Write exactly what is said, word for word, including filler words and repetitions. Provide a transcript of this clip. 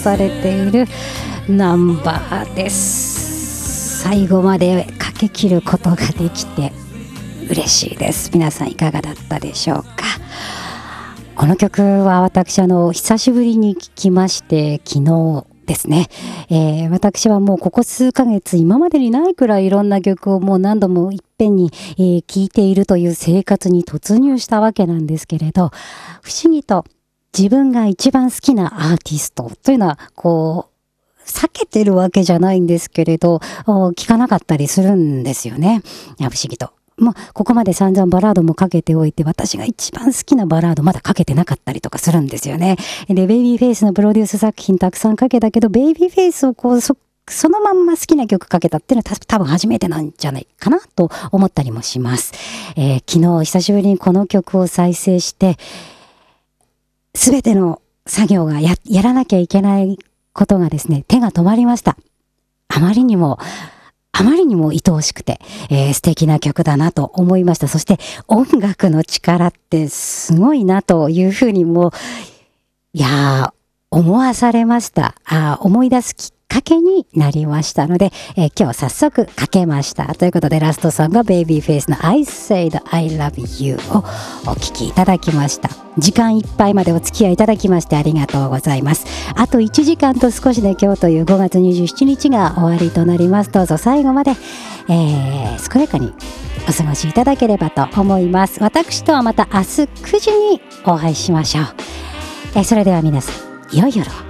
されているナンバーです。最後までかけきることができて嬉しいです。皆さんいかがだったでしょうか。この曲は私あの久しぶりに聴きまして、昨日ですね、えー、私はもうここ数ヶ月今までにないくらいいろんな曲をもう何度もいっぺんに聴、えー、いているという生活に突入したわけなんですけれど、不思議と自分が一番好きなアーティストというのはこう避けてるわけじゃないんですけれど、聞かなかったりするんですよね。いや不思議と。まあ、ここまで散々バラードもかけておいて、私が一番好きなバラードまだかけてなかったりとかするんですよね。で、ベイビーフェイスのプロデュース作品たくさんかけたけど、ベイビーフェイスをこう、そ、そのまんま好きな曲かけたっていうのは多分初めてなんじゃないかなと思ったりもします。えー、昨日久しぶりにこの曲を再生して、すべての作業が や, やらなきゃいけないことがですね、手が止まりました。あまりにも、あまりにも愛おしくて、えー、素敵な曲だなと思いました。そして音楽の力ってすごいなというふうにも、いやー、思わされました。あ思い出すきっかけになりましたので、えー、今日早速かけました。ということでラストソングがベイビーフェイスの I Said I Love You をお聴きいただきました。時間いっぱいまでお付き合いいただきましてありがとうございます。あといちじかんと少しで今日というごがつにじゅうしちにちが終わりとなります。どうぞ最後まで、えー、健やかにお過ごしいただければと思います。私とはまた明日くじにお会いしましょう。えー、それでは皆さん、良い夜を。